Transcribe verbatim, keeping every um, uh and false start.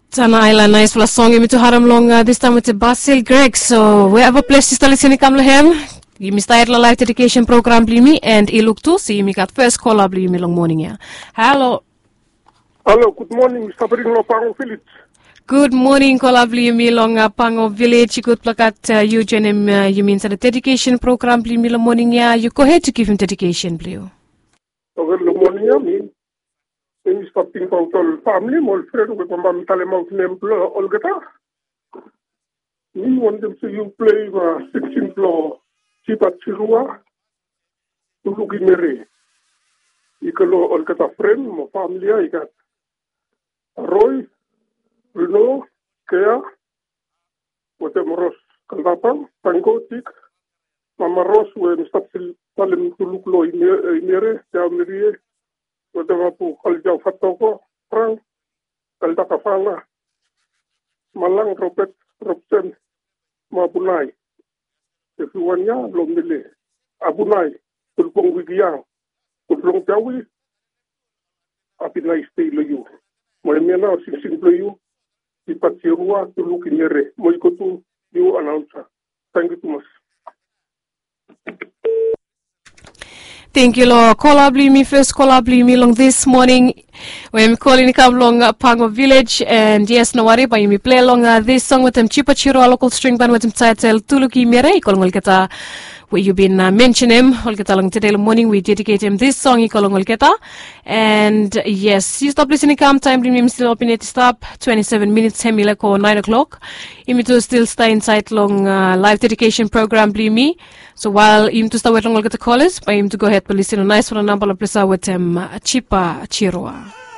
Tana Island, nice for a song. You to Haram Long uh, this time with Basil Greg. So wherever place is listening, come lahem. You must start the life education program, me and iluk too. See me got first call up, me long morning. Yeah. Hello. Hello. Good morning, Mister Pango Pango Village. Good morning, Kolabli me long uh, Pango Village. Good plakat uh, you join him. Uh, you mean the dedication program, me long morning. Yeah. You go ahead to give him dedication, please. Good morning, yeah, me. In stopping out all family, my friend, we come back to Mount Nemplo, all get up. Me want them to you play uh, sixteen floor, cheap at Chirua, to look in Mary. You can all get a friend, my family, I got Roy, Bruno, Kea, with them Ross, Kalapang, Tango, Tick, Mama Ross, when stop telling to look low in Mary, Mary. Wadama po kaljaw fatoko, Frank, kalda kafanga, Malang Robert Robson, Mabunay. Everyone ya, Lomile, Abunay, Tulpong Wigiang, Tulpong Jawi, Apinay stay you. Moemena sixteen you, Ipatirua to look in Yere, Moikotu, you announcer. Thank you too much. Thank you, Lord. Kolabli me first Kolabli me long this morning. When calling come long uh, Pango Village, and yes, no worry, but you me play along uh, this song with them Chipa Chiro, a local string band with them title Tuluki Mere. Kolong Olketa, where you been uh, mention him. Olketa long today morning we dedicate him this song. Kolong Olketa, and yes, you stop listening. Come time, bring him still open it stop. Twenty-seven minutes, Hemileko nine o'clock. You to still stay inside long uh, live dedication program. Bring me. So while you to start with long Olketa callers, by him to go ahead and listen to nice for a number of places with him Chipa Chiro.